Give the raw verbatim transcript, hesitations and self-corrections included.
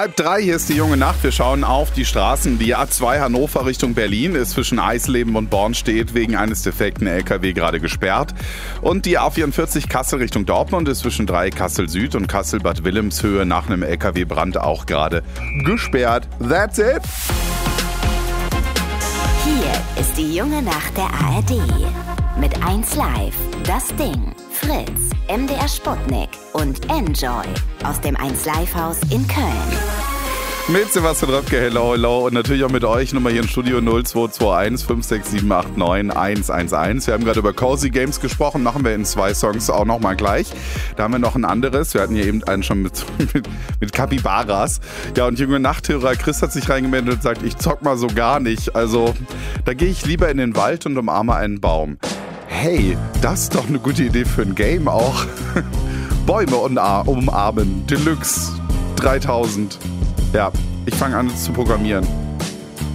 Halb drei, hier ist die junge Nacht. Wir schauen auf die Straßen. Die A zwei Hannover Richtung Berlin ist zwischen Eisleben und Born steht wegen eines defekten L K W gerade gesperrt. Und die A vierundvierzig Kassel Richtung Dortmund ist zwischen drei Kassel Süd und Kassel Bad Wilhelmshöhe nach einem L K W-Brand auch gerade gesperrt. That's it. Hier ist die junge Nacht der A R D. Mit eins Live, Das Ding, Fritz, M D R Sputnik und Enjoy aus dem eins Live Haus in Köln. Mit Sebastian Röpke, hello, hello. Und natürlich auch mit euch, Nummer hier im Studio null zwei zwei eins fünf sechs sieben acht neun eins eins eins. Wir haben gerade über Cozy Games gesprochen, machen wir in zwei Songs auch nochmal gleich. Da haben wir noch ein anderes, wir hatten hier eben einen schon mit, mit, mit Capybaras. Ja, und junge Nachthörer Chris hat sich reingemeldet und sagt, ich zock mal so gar nicht. Also, da gehe ich lieber in den Wald und umarme einen Baum. Hey, das ist doch eine gute Idee für ein Game auch. Bäume umarmen, Deluxe dreitausend. Ja, ich fange an zu programmieren.